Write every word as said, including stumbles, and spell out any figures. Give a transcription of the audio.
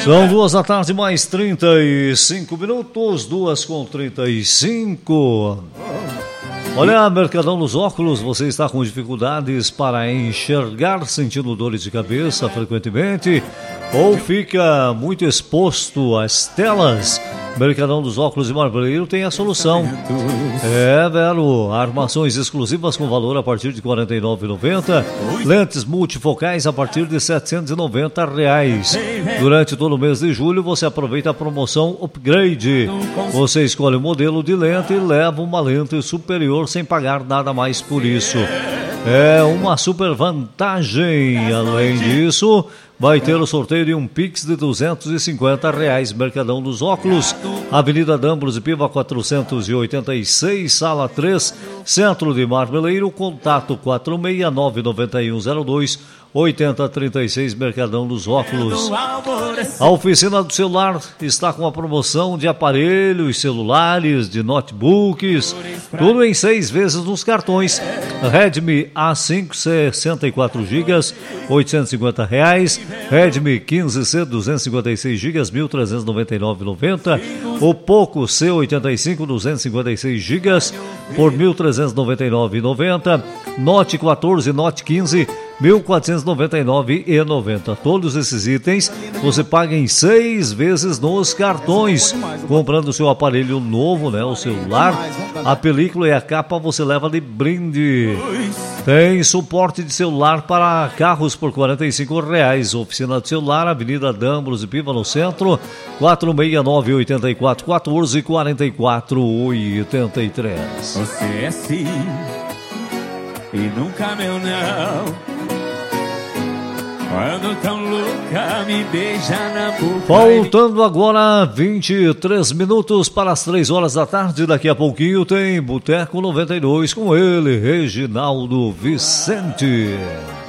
São duas da tarde, mais trinta e cinco minutos, duas com trinta e cinco. Olha, Mercadão dos Óculos, você está com dificuldades para enxergar, sentindo dores de cabeça frequentemente ou fica muito exposto às telas? Mercadão dos Óculos de Marmeleiro tem a solução. É, Vero, armações exclusivas com valor a partir de quarenta e nove reais e noventa centavos, lentes multifocais a partir de setecentos e noventa reais. Durante todo o mês de julho você aproveita a promoção Upgrade. Você escolhe o modelo de lente e leva uma lente superior sem pagar nada mais por isso. É uma super vantagem. Além disso, vai ter o sorteio de um Pix de duzentos e cinquenta reais. Mercadão dos Óculos, Avenida D'Ambros e Piva quatrocentos e oitenta e seis, Sala três, Centro de Marmeleiro. Contato quatro seis nove nove um zero dois oito zero três seis, Mercadão dos Óculos. A oficina do celular está com a promoção de aparelhos celulares, de notebooks, tudo em seis vezes nos cartões. Redmi A cinco, sessenta e quatro gigas, oitocentos e cinquenta reais. Redmi quinze C, duzentos e cinquenta e seis gigas, mil trezentos e noventa e nove reais e noventa centavos. O Poco C oitenta e cinco, duzentos e cinquenta e seis gigas, por mil trezentos e noventa e nove reais e noventa centavos. Note quatorze, Note quinze, mil quatrocentos e noventa e nove reais e noventa centavos. Todos esses itens você paga em seis vezes nos cartões. Comprando o seu aparelho novo, né, o celular, a película e a capa você leva de brinde. Tem suporte de celular para carros por quarenta e cinco reais. Oficina de celular, Avenida D'Ambros e Piva, no centro, quatro seis nove oito quatro um quatro quatro quatro oito três. Você é sim e nunca meu não. Quando tão louca me beija na boca. Faltando agora vinte e três minutos para as três horas da tarde. Daqui a pouquinho tem Boteco noventa e dois com ele, Reginaldo Vicente.